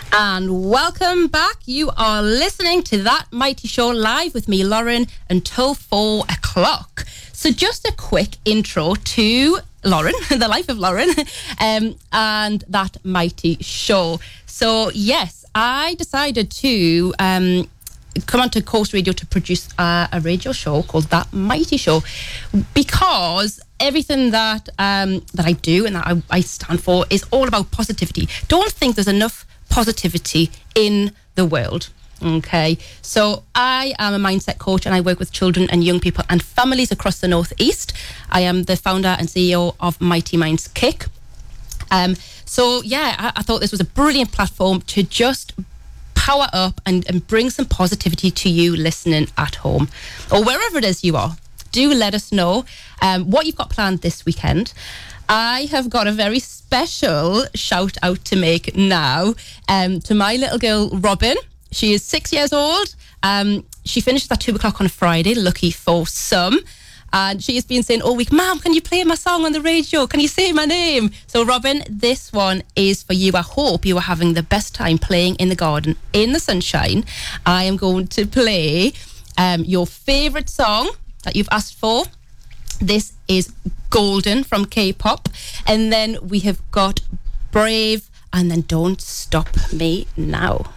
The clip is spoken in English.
And welcome back. You are listening to That Mighty Show live with me, Lauren, until 4 o'clock. So just a quick intro to Lauren, the life of Lauren, and That Mighty Show. So yes, I decided to come onto Coast Radio to produce a radio show called That Mighty Show, because everything that I do and that I stand for is all about positivity. Don't think there's enough positivity in the world. Okay, so I am a mindset coach and I work with children and young people and families across the Northeast. I am the founder and CEO of Mighty Minds Kick. So yeah, I thought this was a brilliant platform to just power up and bring some positivity to you listening at home or wherever it is you are. Do let us know what you've got planned this weekend. I have got a very special shout out to make now to my little girl, Robin. She is 6 years old. She finishes at 2 o'clock on a Friday, lucky for some. And she has been saying all week, Mom, can you play my song on the radio? Can you say my name? So, Robin, this one is for you. I hope you are having the best time playing in the garden, in the sunshine. I am going to play your favourite song that you've asked for. This is Golden from K-pop. And then we have got Brave and then Don't Stop Me Now.